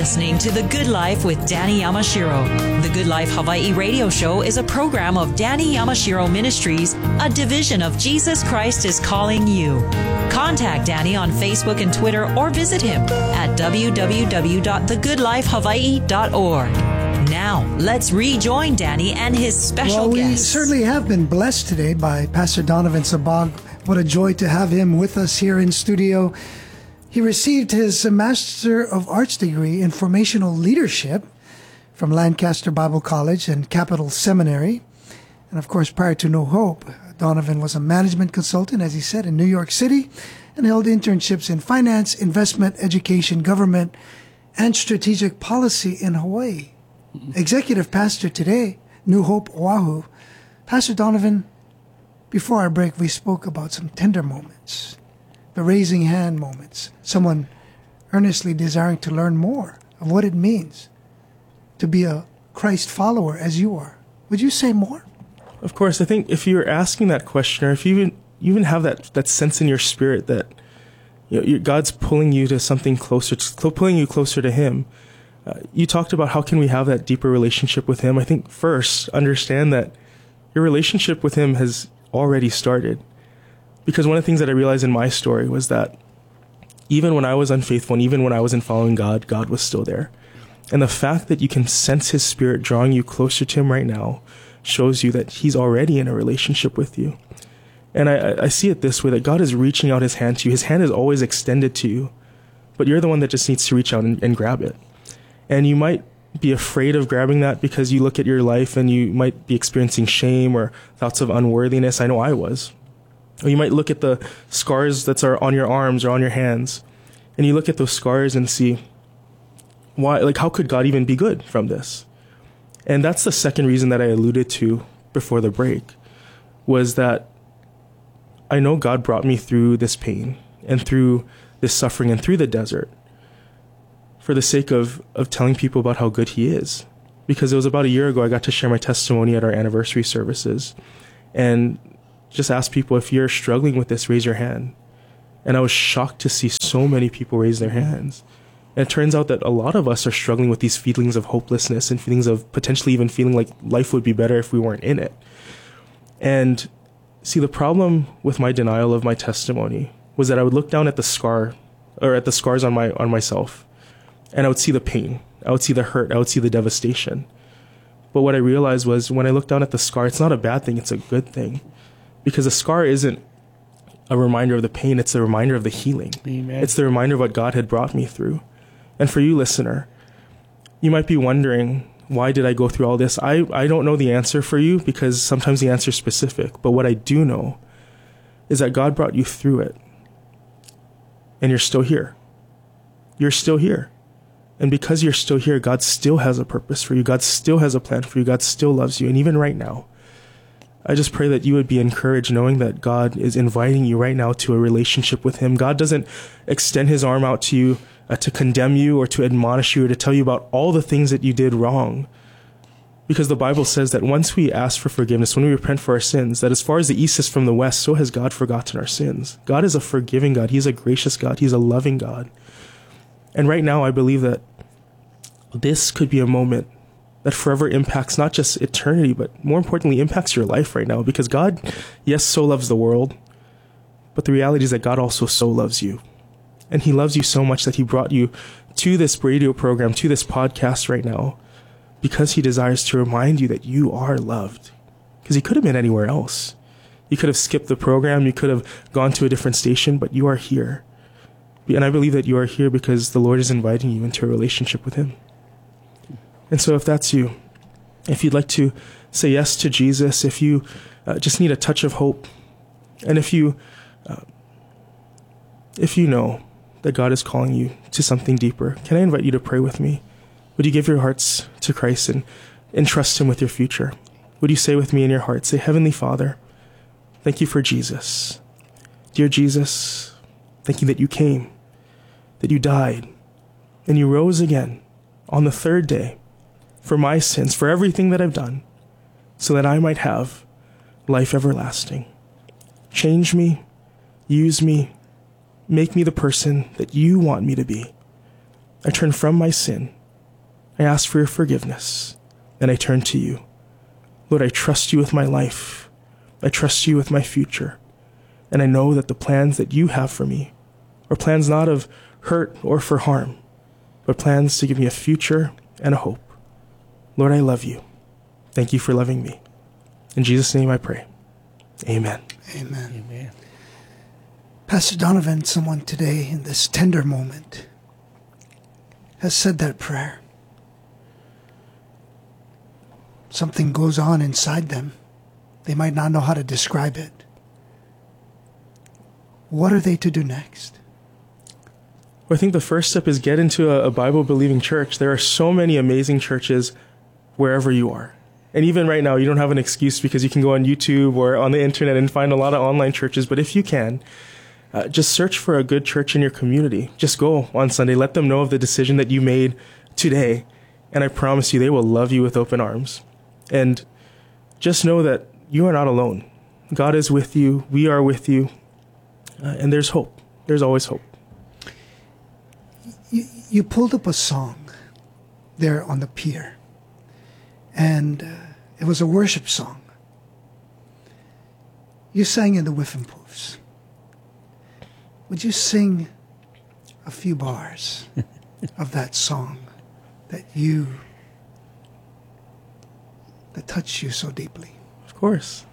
listening to The Good Life with Danny Yamashiro. The Good Life Hawaii radio show is a program of Danny Yamashiro Ministries, a division of Jesus Christ is Calling You. Contact Danny on Facebook and Twitter or visit him at www.thegoodlifehawaii.org. Now, let's rejoin Danny and his special guest. We certainly have been blessed today by Pastor Donovan Sabag. What a joy to have him with us here in studio. He received his Master of Arts degree in Formational Leadership from Lancaster Bible College and Capital Seminary. And of course, prior to New Hope, Donovan was a management consultant, as he said, in New York City and held internships in finance, investment, education, government, and strategic policy in Hawaii. Executive pastor today, New Hope, Oahu. Pastor Donovan, before our break, we spoke about some tender moments. The raising hand moments, someone earnestly desiring to learn more of what it means to be a Christ follower as you are. Would you say more? Of course. I think if you're asking that question, or if you even have that sense in your spirit that God's pulling you to something closer, pulling you closer to Him, you talked about how can we have that deeper relationship with Him. I think first, understand that your relationship with Him has already started. Because one of the things that I realized in my story was that even when I was unfaithful and even when I wasn't following God, God was still there. And the fact that you can sense His Spirit drawing you closer to Him right now shows you that He's already in a relationship with you. And I see it this way, that God is reaching out His hand to you. His hand is always extended to you, but you're the one that just needs to reach out and grab it. And you might be afraid of grabbing that because you look at your life and you might be experiencing shame or thoughts of unworthiness. I know I was. Or you might look at the scars that are on your arms or on your hands, and you look at those scars and see, why? Like, how could God even be good from this? And that's the second reason that I alluded to before the break, was that I know God brought me through this pain and through this suffering and through the desert for the sake of telling people about how good He is. Because it was about a year ago I got to share my testimony at our anniversary services, and just ask people, if you're struggling with this, raise your hand. And I was shocked to see so many people raise their hands. And it turns out that a lot of us are struggling with these feelings of hopelessness and feelings of potentially even feeling like life would be better if we weren't in it. And see, the problem with my denial of my testimony was that I would look down at the scar, or at the scars on myself, and I would see the pain. I would see the hurt. I would see the devastation. But what I realized was, when I look down at the scar, it's not a bad thing. It's a good thing. Because a scar isn't a reminder of the pain, it's a reminder of the healing. Amen. It's the reminder of what God had brought me through. And for you, listener, you might be wondering, why did I go through all this? I don't know the answer for you, because sometimes the answer is specific. But what I do know is that God brought you through it. And you're still here. You're still here. And because you're still here, God still has a purpose for you. God still has a plan for you. God still loves you. And even right now, I just pray that you would be encouraged knowing that God is inviting you right now to a relationship with Him. God doesn't extend His arm out to you to condemn you or to admonish you or to tell you about all the things that you did wrong. Because the Bible says that once we ask for forgiveness, when we repent for our sins, that as far as the east is from the west, so has God forgotten our sins. God is a forgiving God. He's a gracious God. He's a loving God. And right now, I believe that this could be a moment that forever impacts not just eternity, but more importantly, impacts your life right now. Because God, yes, so loves the world, but the reality is that God also so loves you. And He loves you so much that He brought you to this radio program, to this podcast right now, because He desires to remind you that you are loved. Because He could have been anywhere else. You could have skipped the program, you could have gone to a different station, but you are here. And I believe that you are here because the Lord is inviting you into a relationship with Him. And so if that's you, if you'd like to say yes to Jesus, if you just need a touch of hope, and if you know that God is calling you to something deeper, can I invite you to pray with me? Would you give your hearts to Christ and entrust Him with your future? Would you say with me in your heart, say, Heavenly Father, thank you for Jesus. Dear Jesus, thank you that you came, that you died, and you rose again on the third day for my sins, for everything that I've done, so that I might have life everlasting. Change me, use me, make me the person that you want me to be. I turn from my sin I ask for your forgiveness, and I turn to you. Lord, I trust you with my life. I trust you with my future. And I know that the plans that you have for me are plans not of hurt or for harm, but plans to give me a future and a hope. Lord, I love you. Thank you for loving me. In Jesus' name I pray. Amen. Amen. Amen. Pastor Donovan, someone today in this tender moment has said that prayer. Something goes on inside them. They might not know how to describe it. What are they to do next? Well, I think the first step is get into a Bible-believing church. There are so many amazing churches wherever you are. And even right now, you don't have an excuse because you can go on YouTube or on the internet and find a lot of online churches. But if you can, just search for a good church in your community. Just go on Sunday. Let them know of the decision that you made today. And I promise you, they will love you with open arms. And just know that you are not alone. God is with you. We are with you. And there's hope. There's always hope. You pulled up a song there on the pier. And it was a worship song. You sang in the Whiffenpoofs. Would you sing a few bars of that song that touched you so deeply? Of course.